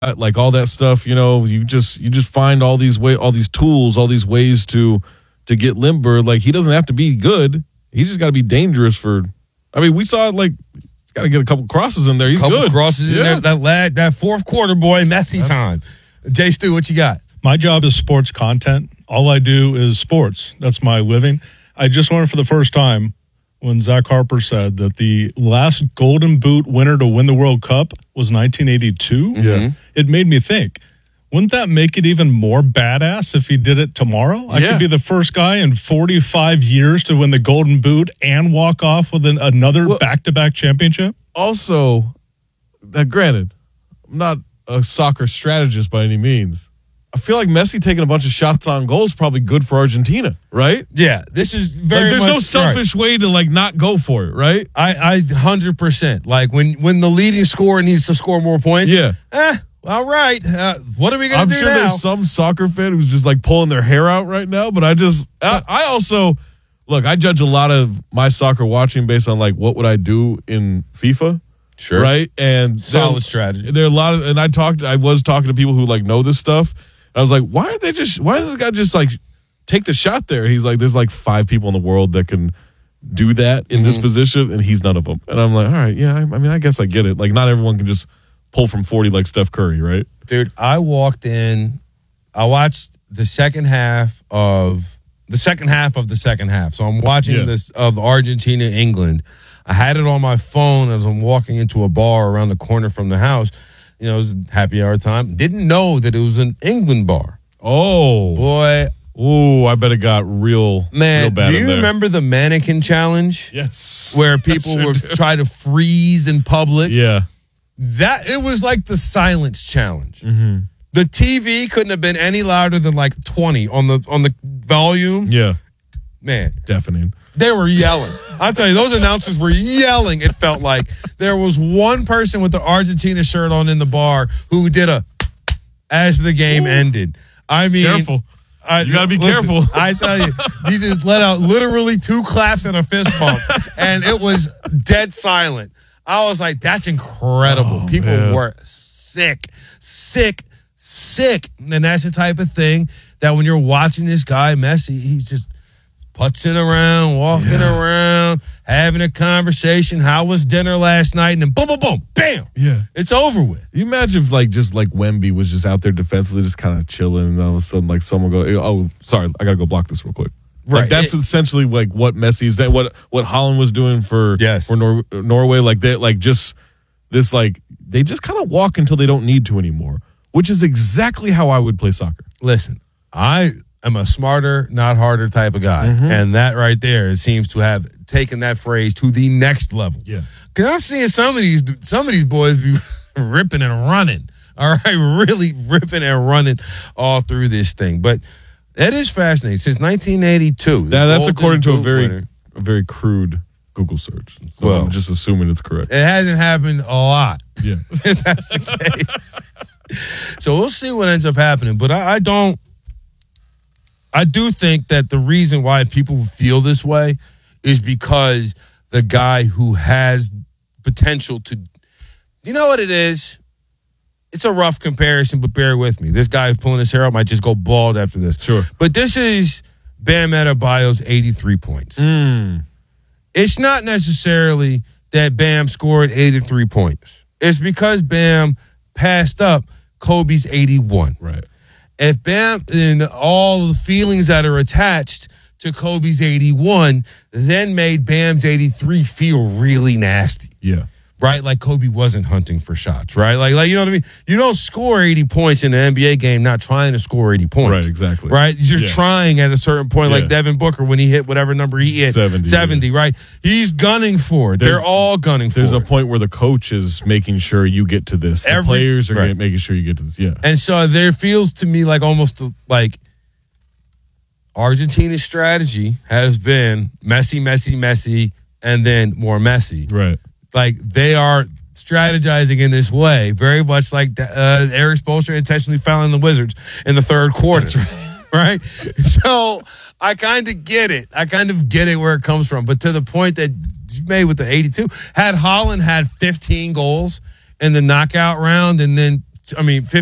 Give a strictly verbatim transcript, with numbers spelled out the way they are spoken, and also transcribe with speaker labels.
Speaker 1: like all that stuff. You know, you just you just find all these way, all these tools, all these ways to to get limber. Like he doesn't have to be good. He just got to be dangerous for. I mean, we saw it like. Got to get a couple crosses in there. He's
Speaker 2: couple
Speaker 1: good.
Speaker 2: crosses
Speaker 1: yeah.
Speaker 2: in there. That lag, that fourth quarter, boy, messy time. Jay Stu, what you got?
Speaker 3: My job is sports content. All I do is sports. That's my living. I just learned for the first time when Zach Harper said that the last Golden Boot winner to win the World Cup was nineteen eighty-two.
Speaker 1: Yeah.
Speaker 3: It made me think, wouldn't that make it even more badass if he did it tomorrow? I
Speaker 1: yeah.
Speaker 3: could be the first guy in forty-five years to win the Golden Boot and walk off with an, another well, back-to-back championship.
Speaker 1: Also, uh, granted, I'm not a soccer strategist by any means. I feel like Messi taking a bunch of shots on goal is probably good for Argentina, right?
Speaker 2: Yeah, this is very
Speaker 1: like, there's
Speaker 2: much,
Speaker 1: no selfish right. way to like not go for it, right?
Speaker 2: I, I one hundred percent. Like when, when the leading scorer needs to score more points,
Speaker 1: yeah.
Speaker 2: eh, all right. Uh, what are we going to do
Speaker 1: I'm sure
Speaker 2: now?
Speaker 1: there's some soccer fan who's just like pulling their hair out right now, but I just, I, I also, look, I judge a lot of my soccer watching based on like what would I do in FIFA.
Speaker 2: Sure.
Speaker 1: Right? And
Speaker 2: solid
Speaker 1: there,
Speaker 2: strategy.
Speaker 1: There are a lot of, and I talked, I was talking to people who like know this stuff. And I was like, why aren't they just, why does this guy just like take the shot there? He's like, there's like five people in the world that can do that in mm-hmm. this position, and he's none of them. And I'm like, all right, yeah, I, I mean, I guess I get it. Like, not everyone can just pull from forty like Steph Curry, right?
Speaker 2: Dude, I walked in, I watched the second half of, the second half of the second half. So I'm watching yeah. this of Argentina, England. I had it on my phone as I'm walking into a bar around the corner from the house. You know, it was happy hour time. Didn't know that it was an England bar.
Speaker 1: Oh.
Speaker 2: Boy.
Speaker 1: Ooh, I bet it got real,
Speaker 2: Man,
Speaker 1: real bad
Speaker 2: do you
Speaker 1: in there.
Speaker 2: remember the mannequin challenge?
Speaker 1: Yes.
Speaker 2: Where people sure were trying to freeze in public?
Speaker 1: Yeah.
Speaker 2: That, it was like the silence challenge.
Speaker 1: Mm-hmm.
Speaker 2: The T V couldn't have been any louder than like twenty on the on the volume.
Speaker 1: Yeah.
Speaker 2: Man.
Speaker 1: Deafening.
Speaker 2: They were yelling. I'll tell you, those announcers were yelling, it felt like. There was one person with the Argentina shirt on in the bar who did a as the game Ooh. ended. I mean.
Speaker 1: Careful.
Speaker 2: I,
Speaker 1: you got to be
Speaker 2: listen,
Speaker 1: careful.
Speaker 2: I tell you, he just let out literally two claps and a fist bump, and it was dead silent. I was like, that's incredible.
Speaker 1: Oh,
Speaker 2: People
Speaker 1: man.
Speaker 2: were sick, sick, sick. And that's the type of thing that when you're watching this guy, Messi, he's just putzing around, walking yeah. around, having a conversation. How was dinner last night? And then boom, boom, boom, bam.
Speaker 1: Yeah.
Speaker 2: It's over with.
Speaker 1: You imagine if like just like Wemby was just out there defensively, just kind of chilling, and all of a sudden like someone go, oh, sorry, I got to go block this real quick. Right. Like that's it, essentially like what Messi's that what what Holland was doing for
Speaker 2: yes.
Speaker 1: for Nor- Norway. Like they like just this like they just kind of walk until they don't need to anymore, which is exactly how I would play soccer.
Speaker 2: Listen, I. I'm a smarter, not harder type of guy. Mm-hmm. And that right there seems to have taken that phrase to the next level.
Speaker 1: Yeah.
Speaker 2: Because I'm seeing some of these some of these boys be ripping and running. All right, really ripping and running all through this thing. But that is fascinating. Since nineteen eighty-two.
Speaker 1: That, that's according to a very winner. a very crude Google search. So well, I'm just assuming it's correct.
Speaker 2: It hasn't happened a lot.
Speaker 1: Yeah.
Speaker 2: If that's the case. So we'll see what ends up happening. But I, I don't I do think that the reason why people feel this way is because the guy who has potential to, you know what it is? It's a rough comparison, but bear with me. This guy who's pulling his hair out might just go bald after this.
Speaker 1: Sure.
Speaker 2: But this is Bam Adebayo's eighty-three points.
Speaker 1: Mm.
Speaker 2: It's not necessarily that Bam scored eighty-three points. It's because Bam passed up Kobe's eighty-one.
Speaker 1: Right.
Speaker 2: If Bam and all the feelings that are attached to Kobe's eighty-one then made Bam's eighty-three feel really nasty.
Speaker 1: Yeah.
Speaker 2: Right? Like Kobe wasn't hunting for shots, right? Like, like you know what I mean? You don't score eighty points in an N B A game not trying to score eighty points.
Speaker 1: Right, exactly.
Speaker 2: Right? You're yeah. trying at a certain point,
Speaker 1: yeah.
Speaker 2: like Devin Booker when he hit whatever number he hit.
Speaker 1: seventy.
Speaker 2: seventy, yeah. right? He's gunning for it. There's, They're all gunning for
Speaker 1: there's
Speaker 2: it.
Speaker 1: There's a point where the coach is making sure you get to this. The
Speaker 2: Every,
Speaker 1: players are
Speaker 2: right.
Speaker 1: making sure you get to this. Yeah.
Speaker 2: And so there feels to me like almost like Argentina's strategy has been Messi, Messi, Messi, and then more Messi.
Speaker 1: Right.
Speaker 2: Like they are strategizing in this way, very much like uh, Eric Spoelstra intentionally fouling the Wizards in the third quarter.
Speaker 1: That's right.
Speaker 2: Right? So I kind of get it. I kind of get it where it comes from. But to the point that you made with the eighty-two, had Holland had fifteen goals in the knockout round and then I mean,